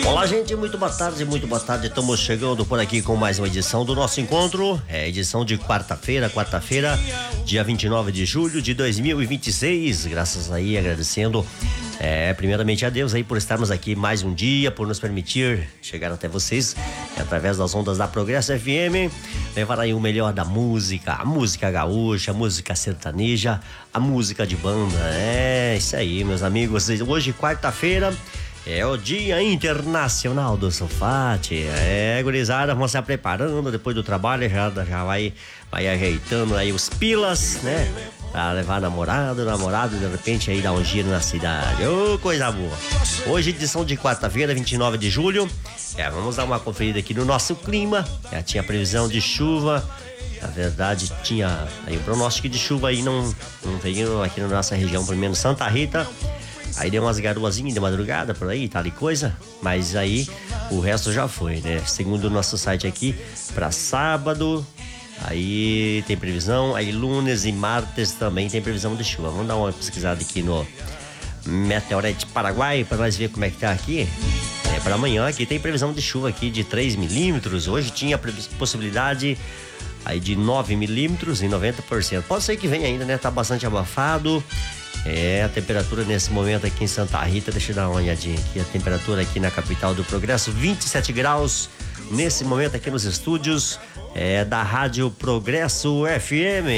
Olá, gente, muito boa tarde, muito boa tarde. Estamos chegando por aqui com mais uma edição do nosso encontro. É edição de quarta-feira, dia 29 de julho de 2026. Graças aí, agradecendo primeiramente a Deus aí por estarmos aqui mais um dia, por nos permitir chegar até vocês através das ondas da Progresso FM, levar aí o melhor da música, a música gaúcha, a música sertaneja, a música de banda. É isso aí, meus amigos. Hoje, quarta-feira, é o Dia Internacional do Sulfate. Gurizada, vamos se preparando depois do trabalho, já vai ajeitando aí os pilas, né? Pra levar namorado, de repente aí dar um giro na cidade. Ô, coisa boa. Hoje, edição de quarta-feira, 29 de julho. Vamos dar uma conferida aqui no nosso clima. Tinha previsão de chuva. Na verdade, tinha aí o pronóstico de chuva aí, não veio aqui na nossa região, pelo menos Santa Rita. Aí deu umas garoazinhas de madrugada por aí, tal e coisa, mas aí o resto já foi, né? Segundo o nosso site aqui, para sábado, aí tem previsão, aí lunes e martes também tem previsão de chuva. Vamos dar uma pesquisada aqui no Meteorite Paraguai para nós ver como é que tá aqui. Para amanhã aqui tem previsão de chuva aqui de 3 milímetros, hoje tinha possibilidade aí de 9 milímetros e 90%. Pode ser que venha ainda, né? Tá bastante abafado. A temperatura nesse momento aqui em Santa Rita, deixa eu dar uma olhadinha aqui, a temperatura aqui na capital do Progresso, 27 graus, nesse momento aqui nos estúdios da Rádio Progresso FM.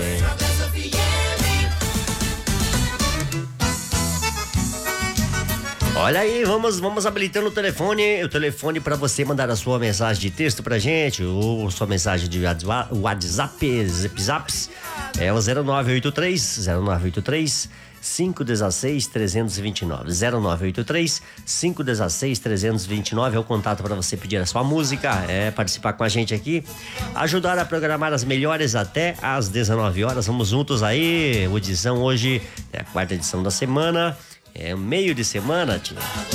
Olha aí, vamos habilitando o telefone para você mandar a sua mensagem de texto pra gente, ou sua mensagem de WhatsApp, Zaps, é o 0983 516 329. 0983 516 329 é o contato para você pedir a sua música, participar com a gente aqui, ajudar a programar as melhores até às 19 horas. Vamos juntos aí. Edição hoje é a quarta edição da semana. Meio de semana, tia.